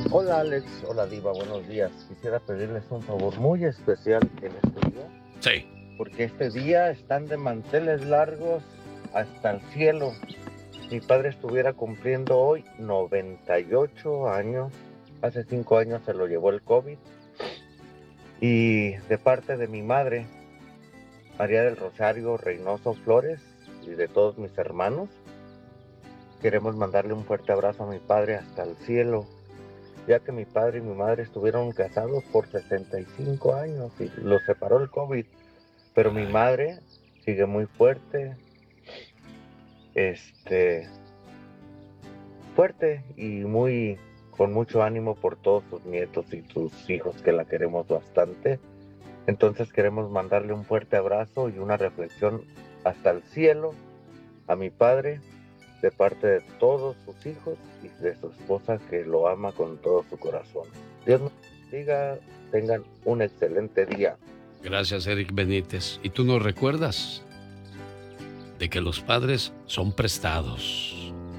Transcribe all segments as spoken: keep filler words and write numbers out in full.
Hola Alex, hola Diva, buenos días. Quisiera pedirles un favor muy especial en este día. Sí. Porque este día están de manteles largos hasta el cielo. Mi padre estuviera cumpliendo hoy noventa y ocho años. Hace cinco años se lo llevó el COVID. Y de parte de mi madre, María del Rosario Reynoso Flores, y de todos mis hermanos, queremos mandarle un fuerte abrazo a mi padre hasta el cielo, ya que mi padre y mi madre estuvieron casados por sesenta y cinco años y los separó el COVID, pero mi madre sigue muy fuerte, este, fuerte y muy, con mucho ánimo por todos sus nietos y sus hijos que la queremos bastante. Entonces queremos mandarle un fuerte abrazo y una reflexión hasta el cielo a mi padre, de parte de todos sus hijos y de su esposa que lo ama con todo su corazón. Dios nos bendiga, tengan un excelente día. Gracias, Eric Benítez. ¿Y tú nos recuerdas de que los padres son prestados?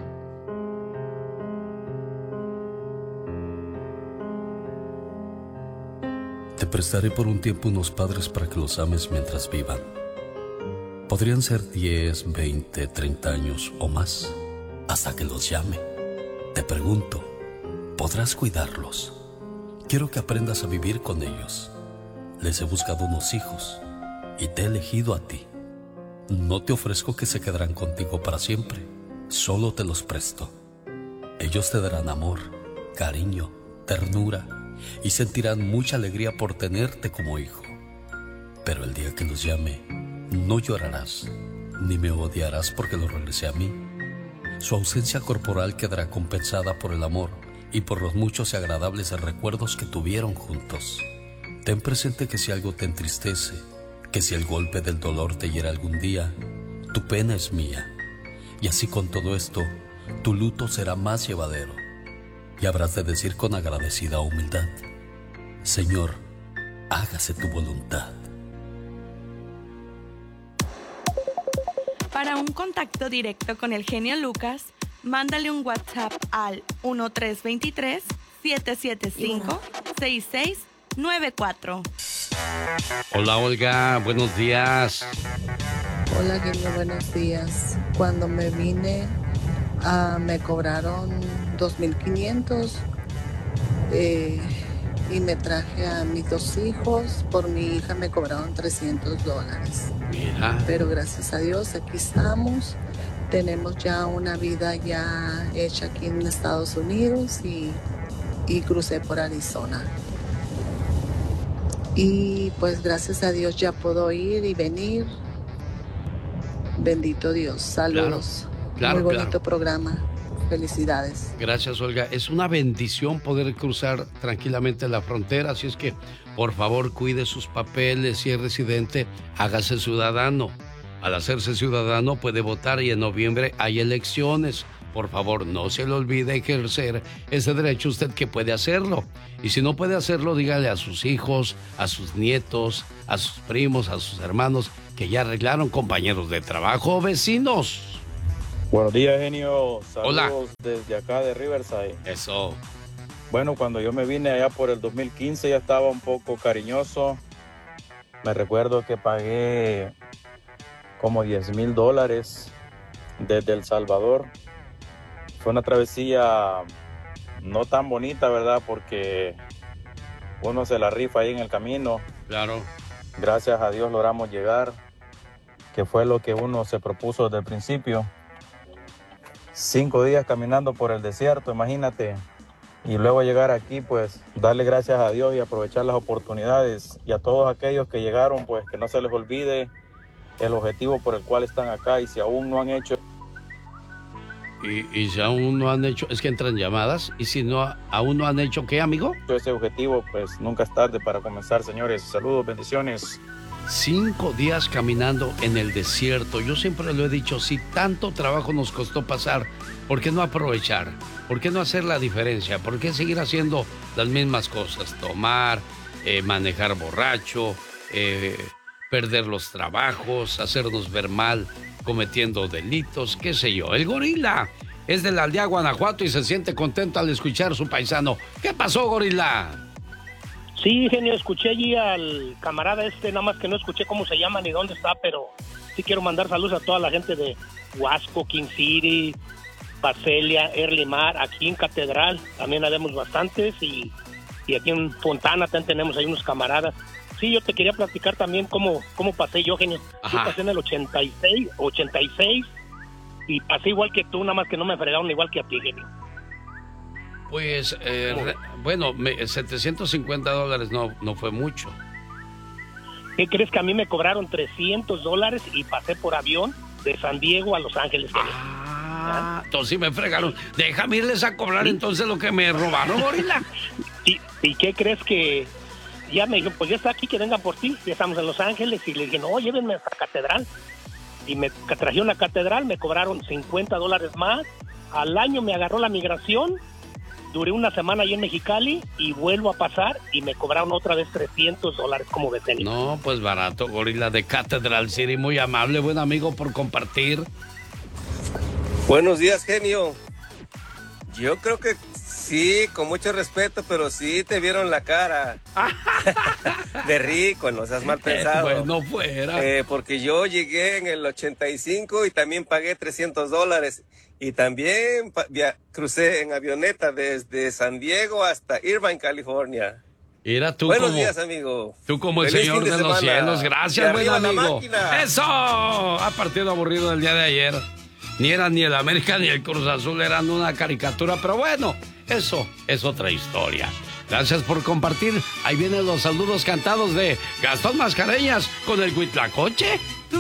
Te prestaré por un tiempo unos padres para que los ames mientras vivan. Podrían ser diez, veinte, treinta años o más, hasta que los llame. Te pregunto, ¿podrás cuidarlos? Quiero que aprendas a vivir con ellos. Les he buscado unos hijos y te he elegido a ti. No te ofrezco que se quedarán contigo para siempre, solo te los presto. Ellos te darán amor, cariño, ternura y sentirán mucha alegría por tenerte como hijo. Pero el día que los llame, no llorarás, ni me odiarás porque los regresé a mí. Su ausencia corporal quedará compensada por el amor y por los muchos y agradables recuerdos que tuvieron juntos. Ten presente que si algo te entristece, que si el golpe del dolor te hiera algún día, tu pena es mía. Y así con todo esto, tu luto será más llevadero. Y habrás de decir con agradecida humildad: Señor, hágase tu voluntad. Para un contacto directo con el genio Lucas, mándale un WhatsApp al uno tres dos tres, siete siete cinco, seis seis nueve cuatro. Hola, Olga, buenos días. Hola, genio, buenos días. Cuando me vine, uh, me cobraron dos mil quinientos eh, y me traje a mis dos hijos. Por mi hija me cobraron trescientos dólares. Mira. Pero gracias a Dios aquí estamos. Tenemos ya una vida ya hecha aquí en Estados Unidos y, y crucé por Arizona. Y pues gracias a Dios ya puedo ir y venir. Bendito Dios. Saludos. Claro, claro, Muy bonito claro. programa. Felicidades. Gracias, Olga. Es una bendición poder cruzar tranquilamente la frontera, así es que, por favor, cuide sus papeles. Si es residente, hágase ciudadano. Al hacerse ciudadano puede votar y en noviembre hay elecciones. Por favor, no se le olvide ejercer ese derecho usted que puede hacerlo. Y si no puede hacerlo, dígale a sus hijos, a sus nietos, a sus primos, a sus hermanos, que ya arreglaron, compañeros de trabajo o vecinos. Buenos días, genio. Saludos. Hola. Desde acá de Riverside. Eso. Bueno, cuando yo me vine allá por el dos mil quince ya estaba un poco cariñoso. Me recuerdo que pagué como diez mil dólares desde El Salvador. Fue una travesía no tan bonita, ¿verdad? Porque uno se la rifa ahí en el camino. Claro. Gracias a Dios logramos llegar, que fue lo que uno se propuso desde el principio. Cinco días caminando por el desierto, imagínate. Y luego llegar aquí, pues, darle gracias a Dios y aprovechar las oportunidades. Y a todos aquellos que llegaron, pues, que no se les olvide el objetivo por el cual están acá. Y si aún no han hecho... Y, y si aún no han hecho, es que entran llamadas, y si no aún no han hecho, ¿qué, amigo? ese objetivo, pues nunca es tarde para comenzar, señores. Saludos, bendiciones. Cinco días caminando en el desierto. Yo siempre lo he dicho, si tanto trabajo nos costó pasar, ¿por qué no aprovechar? ¿Por qué no hacer la diferencia? ¿Por qué seguir haciendo las mismas cosas? Tomar, eh, manejar borracho, eh, perder los trabajos, hacernos ver mal cometiendo delitos, qué sé yo. El gorila es de la aldea Guanajuato y se siente contento al escuchar a su paisano. ¿Qué pasó, gorila? Sí, genio, escuché allí al camarada este, nada más que no escuché cómo se llama ni dónde está, pero sí quiero mandar saludos a toda la gente de Huasco, King City, Pacelia, Erlimar, aquí en Catedral, también habemos bastantes, y, y aquí en Fontana también tenemos ahí unos camaradas. Sí, yo te quería platicar también cómo, cómo pasé yo, genio. Yo pasé en el ochenta y seis, ochenta y seis, y pasé igual que tú, nada más que no me fregaron igual que a ti, genio. Pues, eh, re, bueno, me, setecientos cincuenta dólares no, no fue mucho. ¿Qué crees? Que a mí me cobraron trescientos dólares y pasé por avión de San Diego a Los Ángeles. Ah, entonces sí me fregaron. Déjame irles a cobrar ¿Sí? entonces lo que me robaron, gorila. ¿Y, ¿Y qué crees? Que ya me dijeron, pues ya está aquí, que vengan por ti. Ya estamos en Los Ángeles. Y le dije, no, llévenme a la catedral. Y me trajeron a la catedral, me cobraron cincuenta dólares más. Al año me agarró la migración. Duré una semana ahí en Mexicali y vuelvo a pasar y me cobraron otra vez trescientos dólares como veterinario. No, pues barato, gorila de Catedral City, muy amable, buen amigo por compartir. Buenos días, genio. Yo creo que sí, con mucho respeto, pero sí te vieron la cara de rico, no seas mal pensado. Eh, bueno, fuera. Eh, porque yo llegué en el ochenta y cinco y también pagué trescientos dólares. Y también via- crucé en avioneta desde San Diego hasta Irvine, California. Mira, tú Buenos como, días, amigo. Tú como el Feliz señor fin de, de los semana. cielos. Gracias, buen amigo. ¡Eso! Ha partido aburrido el día de ayer. Ni era ni el América ni el Cruz Azul, eran una caricatura. Pero bueno, eso es otra historia. Gracias por compartir. Ahí vienen los saludos cantados de Gastón Mascareñas con el Huitlacoche. Tú